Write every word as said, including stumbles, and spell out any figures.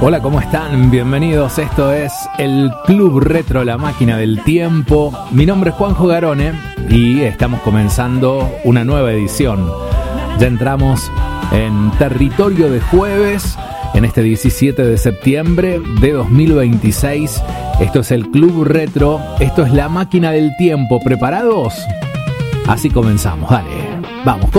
Hola, ¿cómo están? Bienvenidos. Esto es el Club Retro, la máquina del tiempo. Mi nombre es Juanjo Garone y estamos comenzando una nueva edición. Ya entramos en territorio de jueves, en este diecisiete de septiembre de dos mil veintiséis. Esto es el Club Retro, esto es la máquina del tiempo. ¿Preparados? Así comenzamos, dale. Vamos.